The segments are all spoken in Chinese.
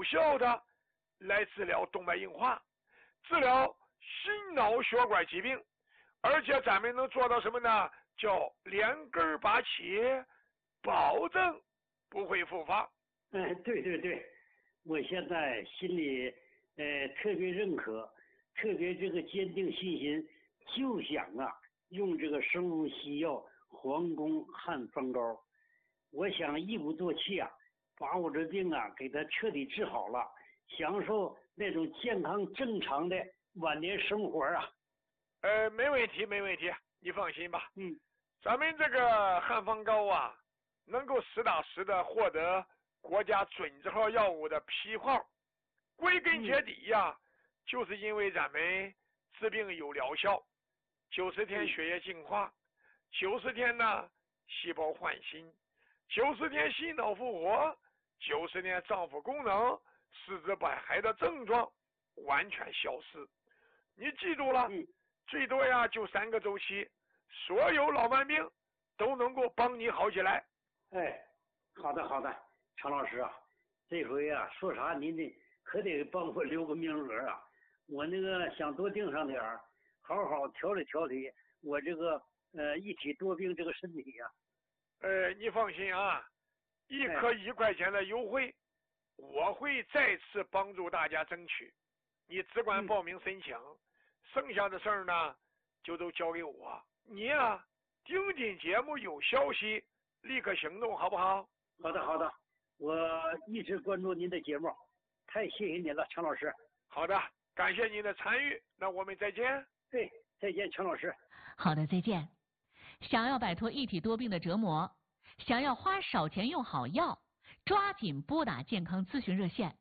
有效的来治疗动脉硬化，治疗心脑血管疾病，而且咱们能做到什么呢？叫连根拔起，保证不会复发。 对对对，我现在心里特别认可，特别这个坚定信心，就想用这个生物西药皇宫汉方膏，我想一鼓作气把我这病给它彻底治好了，享受那种健康正常的晚年生活没问题没问题，你放心吧。咱们这个汉方膏能够实打实的获得国家准字号药物的批号，归根结底就是因为咱们治病有疗效，90天血液净化，90天细胞换新，90天心脑复活，90天脏腑功能、四肢百骸的症状完全消失。你记住了，最多就3个周期，所有老慢病都能够帮你好起来。 好的好的，常老师这回说啥您可得帮我留个名额我那个想多订上点儿，好好调理调理我这个一体多病这个身体你放心1颗1块钱的优惠，我会再次帮助大家争取。你只管报名申请，剩下的事儿呢就都交给我。你听听节目有消息立刻行动，好不好？ 好的好的，我一直关注您的节目，太谢谢您了，常老师。 好的，感谢您的参与，那我们再见。 对，再见，常老师。 好的，再见。想要摆脱一体多病的折磨，想要花少钱用好药，抓紧拨打健康咨询热线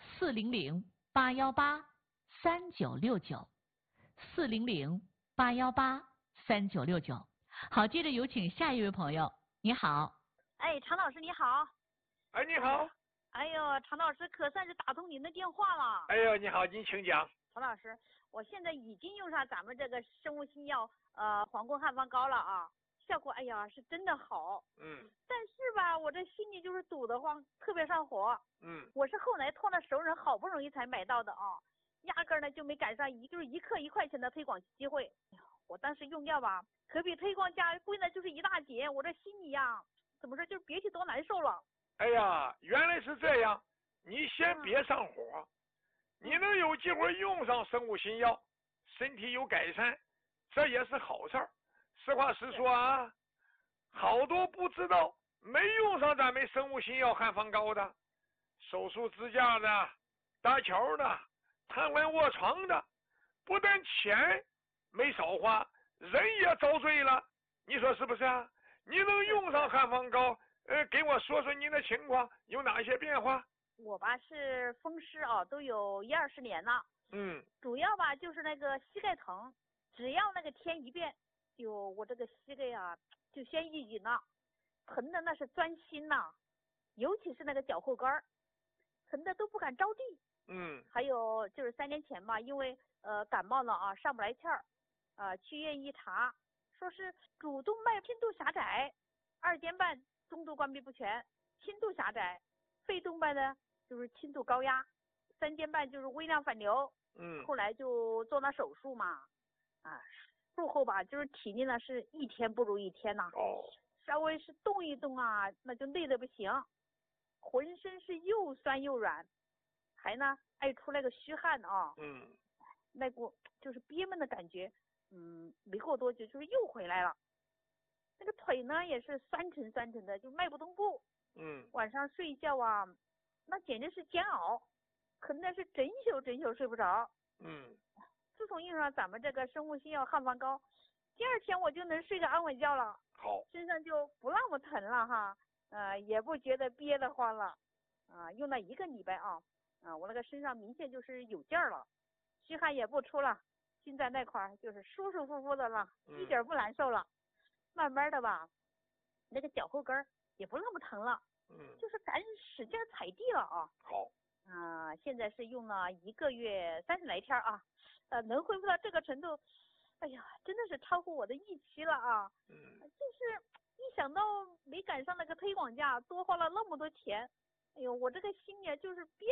400-818-3969，400-818-3969。好，接着有请下一位朋友。你好。 常老师你好。 你好。 哎呦，常老师可算是打通您的电话了。 哎呦，你好，您请讲。 常老师，我现在已经用上咱们这个生物新药皇宫汉方膏了效果是真的好。但是我这心里就是堵得慌，特别上火。我是后来托了熟人，好不容易才买到的压根呢就没赶上就是1克1块钱的推广机会。我当时用药可比推广价贵的就是一大截，我这心里怎么说就是别提多难受了。 哎呀，原来是这样，你先别上火，你能有机会用上生物新药，身体有改善，这也是好事儿。实话实说好多不知道没用上咱们生物新药汉方膏的，手术支架的、搭桥的、瘫痪卧床的，不但钱没少花，人也遭罪了。你说是不是你能用上汉方膏，给我说说您的情况有哪些变化？ 我是风湿都有10-20年了。主要就是那个膝盖疼，只要那个天一变，我这个膝盖就先一紧了，疼的那是钻心尤其是那个脚后跟疼的都不敢着地。还有就是3年前因为感冒了上不来气儿，去医院一查，说是主动脉轻度狭窄，2间半中度关闭不全，轻度狭窄，肺动脉呢就是轻度高压，3间半就是微量反流。后来就做那手术术后就是体力呢是一天不如一天稍微是动一动那就累得不行，浑身是又酸又软，还呢爱出来个虚汗那股就是憋闷的感觉，没过多久就是又回来了。那个腿呢也是酸沉酸沉的，就迈不动步。晚上睡觉那简直是煎熬，可能是整宿睡不着。自从用上咱们这个生物新药汉方膏，第2天我就能睡个安稳觉了。 好， 身上就不那么疼了也不觉得憋得慌了。用了1个礼拜我那个身上明显就是有劲儿了，虚汗也不出了，心在那块就是舒舒服服的了，一点不难受了。慢慢的那个脚后跟也不那么疼了，就是敢使劲踩地了好， 现在是用了1个月30来天能恢复到这个程度，哎呀，真的是超乎我的预期了就是一想到没赶上那个推广价，多花了那么多钱，哎呦，我这个心里就是憋